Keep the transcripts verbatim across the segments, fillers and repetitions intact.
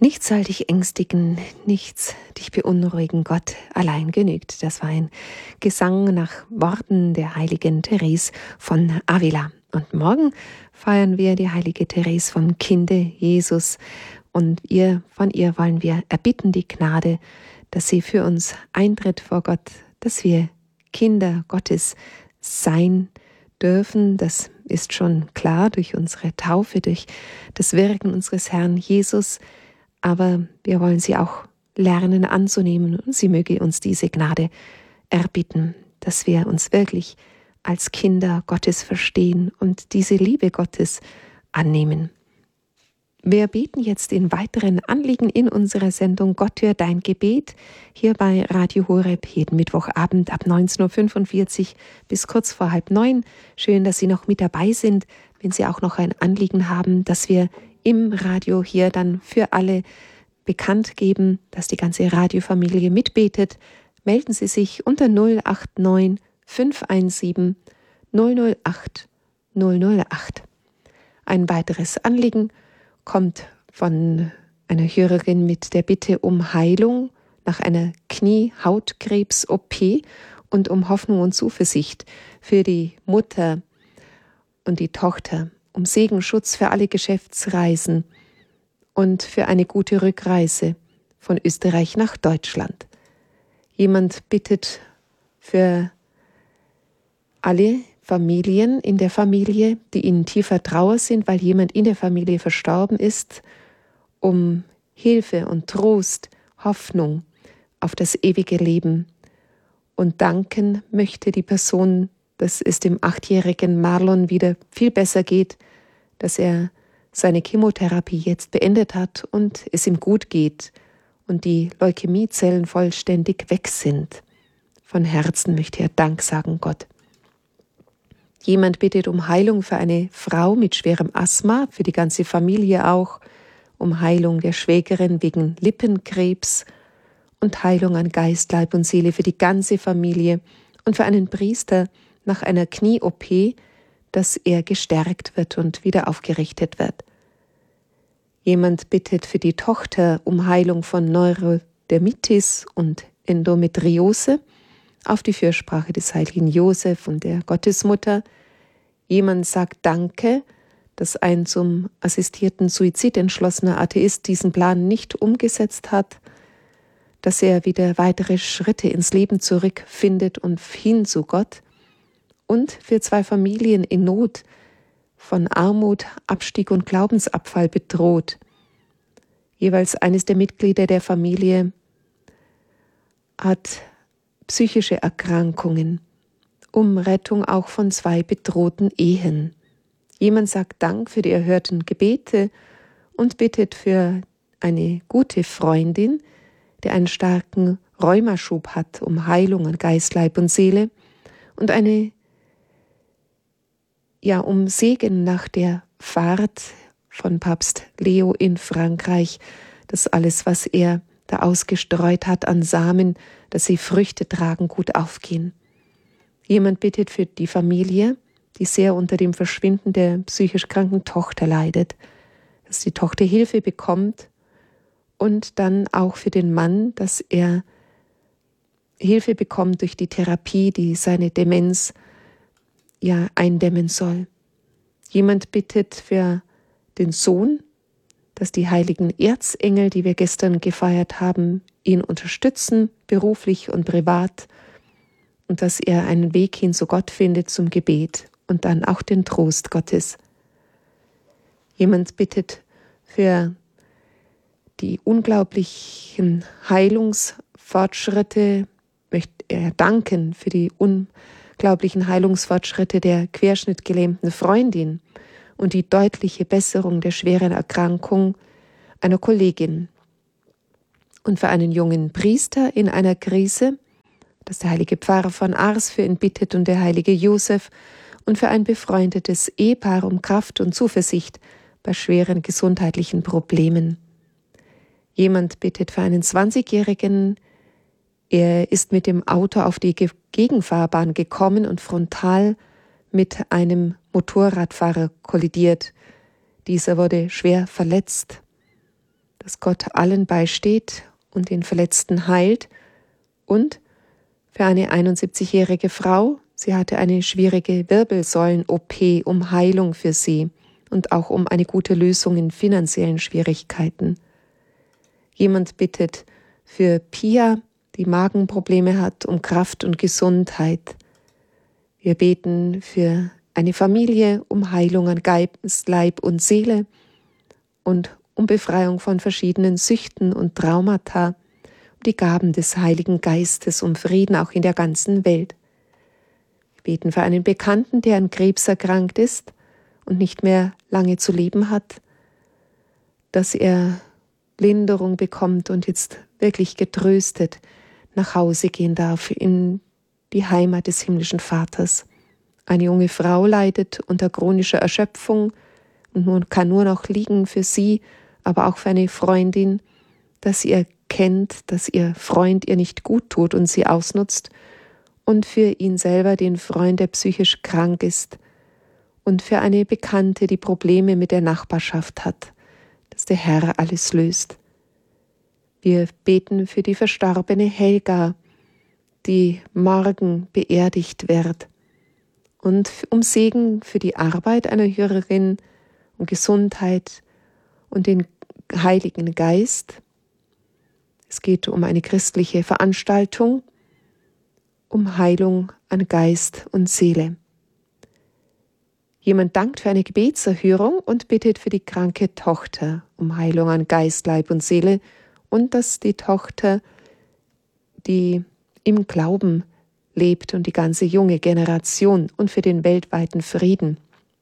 Nichts soll dich ängstigen, nichts dich beunruhigen, Gott allein genügt. Das war ein Gesang nach Worten der heiligen Therese von Avila. Und morgen feiern wir die heilige Therese vom Kinde Jesus. Und ihr, von ihr wollen wir erbitten die Gnade, dass sie für uns eintritt vor Gott, dass wir Kinder Gottes sein dürfen. Das ist schon klar durch unsere Taufe, durch das Wirken unseres Herrn Jesus. Aber wir wollen sie auch lernen anzunehmen und sie möge uns diese Gnade erbitten, dass wir uns wirklich als Kinder Gottes verstehen und diese Liebe Gottes annehmen. Wir beten jetzt in weiteren Anliegen in unserer Sendung Gott hört dein Gebet hier bei Radio Horeb jeden Mittwochabend ab neunzehn Uhr fünfundvierzig bis kurz vor halb neun. Schön, dass Sie noch mit dabei sind, wenn Sie auch noch ein Anliegen haben, dass wir im Radio hier dann für alle bekannt geben, dass die ganze Radiofamilie mitbetet. Melden Sie sich unter null acht neun fünf eins sieben null null acht null null acht. Ein weiteres Anliegen kommt von einer Hörerin mit der Bitte um Heilung nach einer Knie-Hautkrebs-O P und um Hoffnung und Zuversicht für die Mutter und die Tochter, um Segenschutz für alle Geschäftsreisen und für eine gute Rückreise von Österreich nach Deutschland. Jemand bittet für alle Familien in der Familie, die in tiefer Trauer sind, weil jemand in der Familie verstorben ist, um Hilfe und Trost, Hoffnung auf das ewige Leben. Und danken möchte die Person, dass es dem achtjährigen Marlon wieder viel besser geht, dass er seine Chemotherapie jetzt beendet hat und es ihm gut geht und die Leukämiezellen vollständig weg sind. Von Herzen möchte er Dank sagen, Gott. Jemand bittet um Heilung für eine Frau mit schwerem Asthma, für die ganze Familie auch, um Heilung der Schwägerin wegen Lippenkrebs und Heilung an Geist, Leib und Seele für die ganze Familie und für einen Priester nach einer Knie-O P, dass er gestärkt wird und wieder aufgerichtet wird. Jemand bittet für die Tochter um Heilung von Neurodermitis und Endometriose auf die Fürsprache des heiligen Josef und der Gottesmutter. Jemand sagt Danke, dass ein zum assistierten Suizid entschlossener Atheist diesen Plan nicht umgesetzt hat, dass er wieder weitere Schritte ins Leben zurückfindet und hin zu Gott. Und für zwei Familien in Not, von Armut, Abstieg und Glaubensabfall bedroht. Jeweils eines der Mitglieder der Familie hat psychische Erkrankungen, um Rettung auch von zwei bedrohten Ehen. Jemand sagt Dank für die erhörten Gebete und bittet für eine gute Freundin, die einen starken Rheumaschub hat, um Heilung an Geist, Leib und Seele und eine ja um Segen nach der Fahrt von Papst Leo in Frankreich, dass alles, was er da ausgestreut hat an Samen, dass sie Früchte tragen, gut aufgehen. Jemand bittet für die Familie, die sehr unter dem Verschwinden der psychisch kranken Tochter leidet, dass die Tochter Hilfe bekommt und dann auch für den Mann, dass er Hilfe bekommt durch die Therapie, die seine Demenz ja eindämmen soll. Jemand bittet für den Sohn, dass die heiligen Erzengel, die wir gestern gefeiert haben, ihn unterstützen, beruflich und privat, und dass er einen Weg hin zu Gott findet zum Gebet und dann auch den Trost Gottes. Jemand bittet für die unglaublichen Heilungsfortschritte, möchte er danken für die unglaublichen Heilungsfortschritte der querschnittgelähmten Freundin und die deutliche Besserung der schweren Erkrankung einer Kollegin. Und für einen jungen Priester in einer Krise, dass der heilige Pfarrer von Ars für ihn bittet und der heilige Josef, und für ein befreundetes Ehepaar um Kraft und Zuversicht bei schweren gesundheitlichen Problemen. Jemand bittet für einen zwanzigjährigen, er ist mit dem Auto auf die Gegenfahrbahn gekommen und frontal mit einem Motorradfahrer kollidiert. Dieser wurde schwer verletzt. dass Gott allen beisteht und den Verletzten heilt. Und für eine einundsiebzigjährige Frau, sie hatte eine schwierige Wirbelsäulen-O P, um Heilung für sie und auch um eine gute Lösung in finanziellen Schwierigkeiten. Jemand bittet für Pia, die Magenprobleme hat, um Kraft und Gesundheit. Wir beten für eine Familie um Heilung an Geist, Leib und Seele und um Befreiung von verschiedenen Süchten und Traumata, um die Gaben des Heiligen Geistes, um Frieden auch in der ganzen Welt. Wir beten für einen Bekannten, der an Krebs erkrankt ist und nicht mehr lange zu leben hat, dass er Linderung bekommt und jetzt wirklich getröstet nach Hause gehen darf in die Heimat des himmlischen Vaters. Eine junge Frau leidet unter chronischer Erschöpfung und nun kann nur noch liegen für sie, aber auch für eine Freundin, dass sie erkennt, dass ihr Freund ihr nicht gut tut und sie ausnutzt, und für ihn selber, den Freund, der psychisch krank ist, und für eine Bekannte, die Probleme mit der Nachbarschaft hat, dass der Herr alles löst. Wir beten für die verstorbene Helga, die morgen beerdigt wird, und um Segen für die Arbeit einer Hörerin, um Gesundheit und den Heiligen Geist. Es geht um eine christliche Veranstaltung, um Heilung an Geist und Seele. Jemand dankt für eine Gebetserhörung und bittet für die kranke Tochter um Heilung an Geist, Leib und Seele und dass die Tochter, die im Glauben lebt und die ganze junge Generation und für den weltweiten Frieden.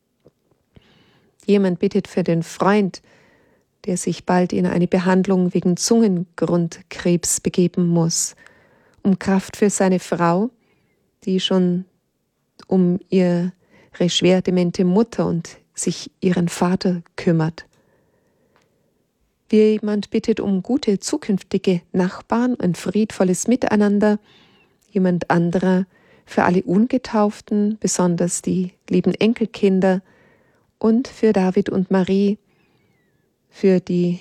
Jemand bittet für den Freund, der sich bald in eine Behandlung wegen Zungengrundkrebs begeben muss, um Kraft für seine Frau, die schon um ihre schwer demente Mutter und sich ihren Vater kümmert. Wie jemand bittet um gute zukünftige Nachbarn, ein friedvolles Miteinander, jemand anderer für alle Ungetauften, besonders die lieben Enkelkinder, und für David und Marie, für die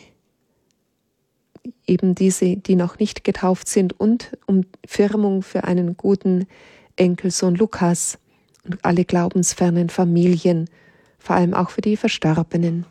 eben diese, die noch nicht getauft sind, und um Firmung für einen guten Enkelsohn Lukas und alle glaubensfernen Familien, vor allem auch für die Verstorbenen.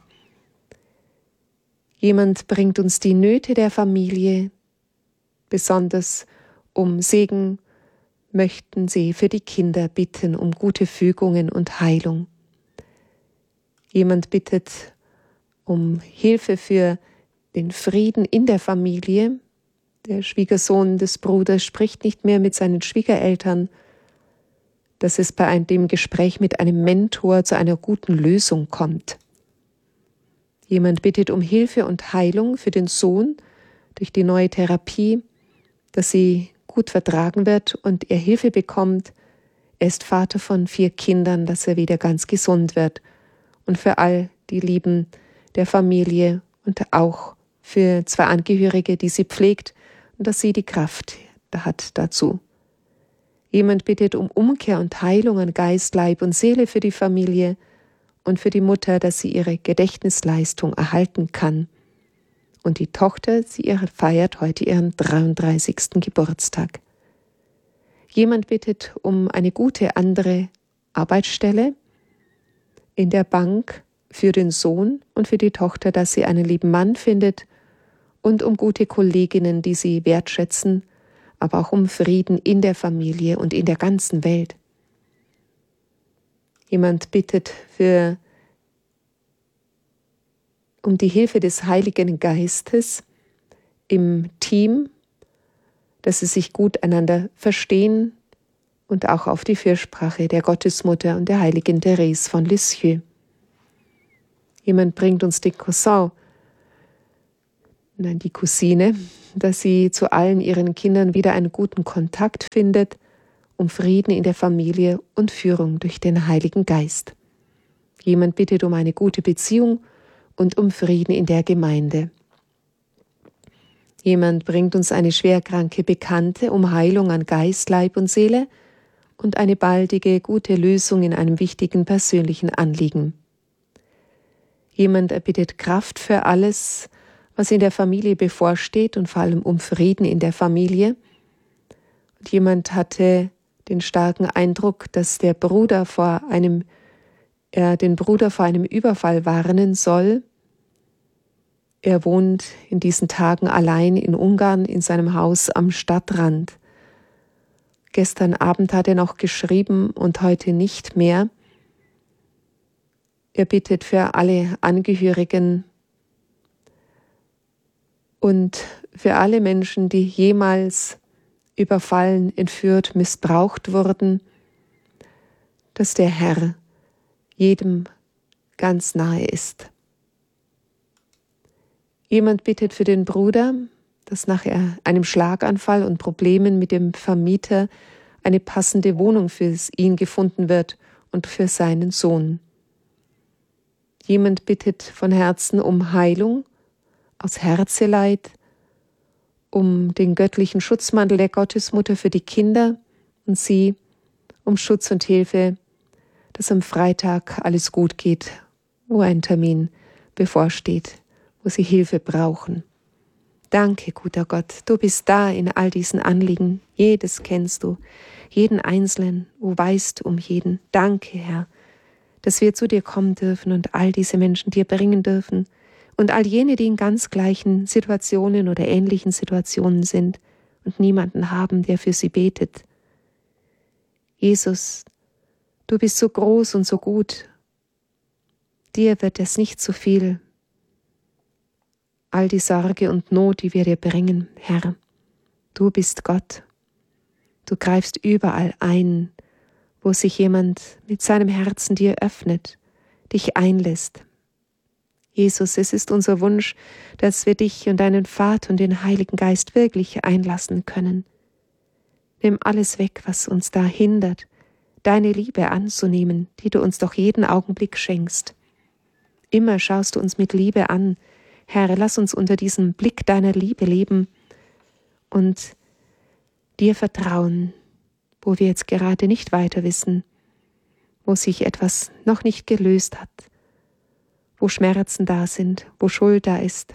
Jemand bringt uns die Nöte der Familie, besonders um Segen möchten sie für die Kinder bitten, um gute Fügungen und Heilung. Jemand bittet um Hilfe für den Frieden in der Familie. Der Schwiegersohn des Bruders spricht nicht mehr mit seinen Schwiegereltern, dass es bei dem Gespräch mit einem Mentor zu einer guten Lösung kommt. Jemand bittet um Hilfe und Heilung für den Sohn durch die neue Therapie, dass sie gut vertragen wird und er Hilfe bekommt. Er ist Vater von vier Kindern, dass er wieder ganz gesund wird. Und für all die Lieben der Familie und auch für zwei Angehörige, die sie pflegt, und dass sie die Kraft hat dazu. Jemand bittet um Umkehr und Heilung an Geist, Leib und Seele für die Familie und für die Mutter, dass sie ihre Gedächtnisleistung erhalten kann. Und die Tochter, sie feiert heute ihren dreiunddreißigsten Geburtstag. Jemand bittet um eine gute andere Arbeitsstelle in der Bank für den Sohn und für die Tochter, dass sie einen lieben Mann findet, und um gute Kolleginnen, die sie wertschätzen, aber auch um Frieden in der Familie und in der ganzen Welt. Jemand bittet für um die Hilfe des Heiligen Geistes im Team, dass sie sich gut einander verstehen, und auch auf die Fürsprache der Gottesmutter und der heiligen Therese von Lisieux. Jemand bringt uns den Cousin, nein, die Cousine, dass sie zu allen ihren Kindern wieder einen guten Kontakt findet, um Frieden in der Familie und Führung durch den Heiligen Geist. Jemand bittet um eine gute Beziehung und um Frieden in der Gemeinde. Jemand bringt uns eine schwerkranke Bekannte um Heilung an Geist, Leib und Seele und eine baldige, gute Lösung in einem wichtigen persönlichen Anliegen. Jemand erbittet Kraft für alles, was in der Familie bevorsteht und vor allem um Frieden in der Familie. Und jemand hatte den starken Eindruck, dass der Bruder vor einem, er den Bruder vor einem Überfall warnen soll. Er wohnt in diesen Tagen allein in Ungarn in seinem Haus am Stadtrand. Gestern Abend hat er noch geschrieben und heute nicht mehr. Er bittet für alle Angehörigen und für alle Menschen, die jemals überfallen, entführt, missbraucht wurden, dass der Herr jedem ganz nahe ist. Jemand bittet für den Bruder, dass nach einem Schlaganfall und Problemen mit dem Vermieter eine passende Wohnung für ihn gefunden wird und für seinen Sohn. Jemand bittet von Herzen um Heilung aus Herzeleid, um den göttlichen Schutzmantel der Gottesmutter für die Kinder und sie um Schutz und Hilfe, dass am Freitag alles gut geht, wo ein Termin bevorsteht, wo sie Hilfe brauchen. Danke, guter Gott, du bist da in all diesen Anliegen, jedes kennst du, jeden Einzelnen, du weißt um jeden. Danke, Herr, dass wir zu dir kommen dürfen und all diese Menschen dir bringen dürfen und all jene, die in ganz gleichen Situationen oder ähnlichen Situationen sind und niemanden haben, der für sie betet. Jesus, du bist so groß und so gut, dir wird es nicht zu viel, all die Sorge und Not, die wir dir bringen, Herr. Du bist Gott. Du greifst überall ein, wo sich jemand mit seinem Herzen dir öffnet, dich einlässt. Jesus, es ist unser Wunsch, dass wir dich und deinen Vater und den Heiligen Geist wirklich einlassen können. Nimm alles weg, was uns da hindert, deine Liebe anzunehmen, die du uns doch jeden Augenblick schenkst. Immer schaust du uns mit Liebe an. Herr, lass uns unter diesem Blick deiner Liebe leben und dir vertrauen, wo wir jetzt gerade nicht weiter wissen, wo sich etwas noch nicht gelöst hat, wo Schmerzen da sind, wo Schuld da ist.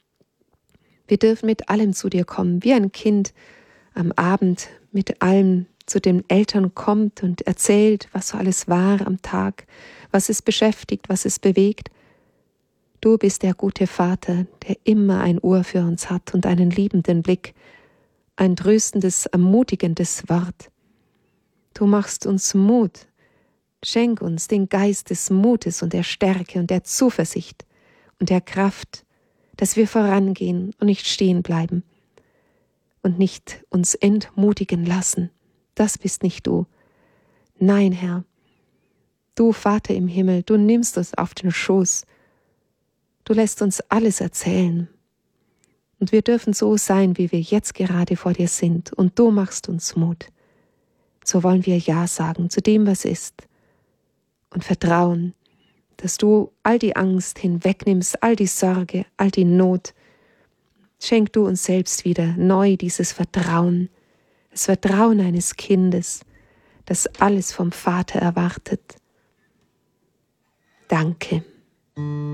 Wir dürfen mit allem zu dir kommen, wie ein Kind am Abend mit allem zu den Eltern kommt und erzählt, was so alles war am Tag, was es beschäftigt, was es bewegt. Du bist der gute Vater, der immer ein Ohr für uns hat und einen liebenden Blick, ein tröstendes, ermutigendes Wort. Du machst uns Mut. Schenk uns den Geist des Mutes und der Stärke und der Zuversicht und der Kraft, dass wir vorangehen und nicht stehen bleiben und nicht uns entmutigen lassen. Das bist nicht du. Nein, Herr, du Vater im Himmel, du nimmst uns auf den Schoß. Du lässt uns alles erzählen. Und wir dürfen so sein, wie wir jetzt gerade vor dir sind. Und du machst uns Mut. So wollen wir Ja sagen zu dem, was ist. Und vertrauen, dass du all die Angst hinwegnimmst, all die Sorge, all die Not. Schenk du uns selbst wieder neu dieses Vertrauen, das Vertrauen eines Kindes, das alles vom Vater erwartet. Danke.